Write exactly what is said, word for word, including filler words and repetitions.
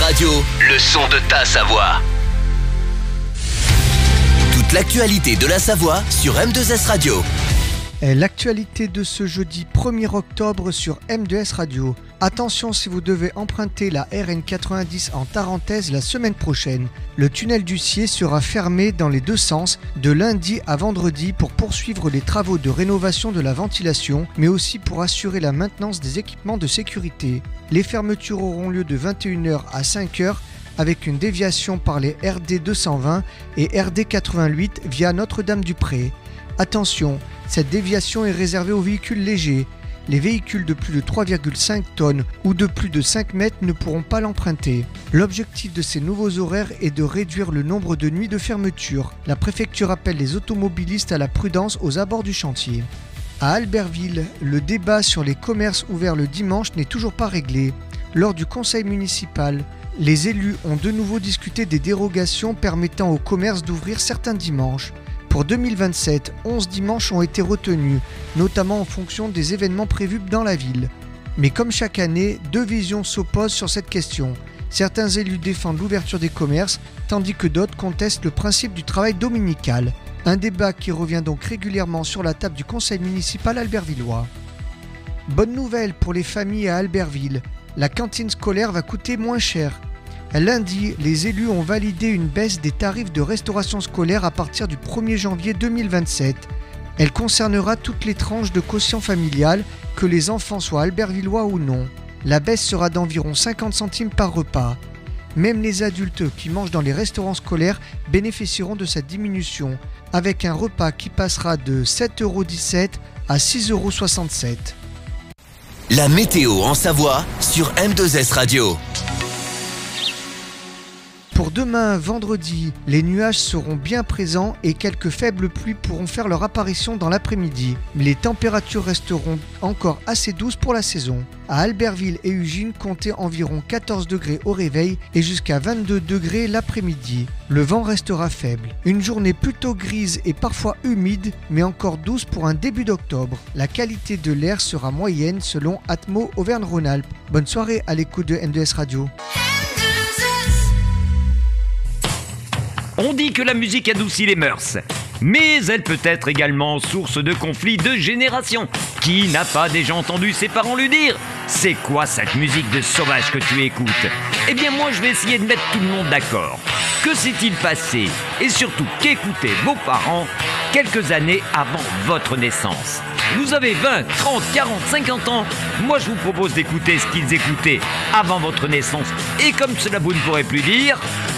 Radio, le son de ta Savoie. Toute l'actualité de la Savoie sur M deux S Radio. L'actualité de ce jeudi premier octobre sur M deux S Radio. Attention si vous devez emprunter la R N quatre-vingt-dix en Tarentaise la semaine prochaine. Le tunnel du Cier sera fermé dans les deux sens de lundi à vendredi pour poursuivre les travaux de rénovation de la ventilation, mais aussi pour assurer la maintenance des équipements de sécurité. Les fermetures auront lieu de vingt et une heures à cinq heures avec une déviation par les R D deux cent vingt et R D quatre-vingt-huit via Notre-Dame-du-Pré. Attention, cette déviation est réservée aux véhicules légers. Les véhicules de plus de trois virgule cinq tonnes ou de plus de cinq mètres ne pourront pas l'emprunter. L'objectif de ces nouveaux horaires est de réduire le nombre de nuits de fermeture. La préfecture appelle les automobilistes à la prudence aux abords du chantier. À Albertville, le débat sur les commerces ouverts le dimanche n'est toujours pas réglé. Lors du conseil municipal, les élus ont de nouveau discuté des dérogations permettant aux commerces d'ouvrir certains dimanches. Pour deux mille vingt-sept, onze dimanches ont été retenus, notamment en fonction des événements prévus dans la ville. Mais comme chaque année, deux visions s'opposent sur cette question. Certains élus défendent l'ouverture des commerces, tandis que d'autres contestent le principe du travail dominical. Un débat qui revient donc régulièrement sur la table du conseil municipal albertvillois. Bonne nouvelle pour les familles à Albertville, la cantine scolaire va coûter moins cher. Lundi, les élus ont validé une baisse des tarifs de restauration scolaire à partir du premier janvier deux mille vingt-sept. Elle concernera toutes les tranches de quotient familial, que les enfants soient albertvillois ou non. La baisse sera d'environ cinquante centimes par repas. Même les adultes qui mangent dans les restaurants scolaires bénéficieront de cette diminution, avec un repas qui passera de sept euros dix-sept à six euros soixante-sept. La météo en Savoie sur M deux S Radio. Pour demain, vendredi, les nuages seront bien présents et quelques faibles pluies pourront faire leur apparition dans l'après-midi. Les températures resteront encore assez douces pour la saison. À Albertville et Ugine, comptez environ quatorze degrés au réveil et jusqu'à vingt-deux degrés l'après-midi. Le vent restera faible. Une journée plutôt grise et parfois humide, mais encore douce pour un début d'octobre. La qualité de l'air sera moyenne selon Atmo Auvergne-Rhône-Alpes. Bonne soirée à l'écoute de M deux S Radio. On dit que la musique adoucit les mœurs, mais elle peut être également source de conflits de génération. Qui n'a pas déjà entendu ses parents lui dire « C'est quoi cette musique de sauvage que tu écoutes ?» Eh bien moi je vais essayer de mettre tout le monde d'accord. Que s'est-il passé? Et surtout, qu'écoutaient vos parents quelques années avant votre naissance? Vous avez vingt, trente, quarante, cinquante ans. Moi je vous propose d'écouter ce qu'ils écoutaient avant votre naissance. Et comme cela vous ne pourrez plus dire,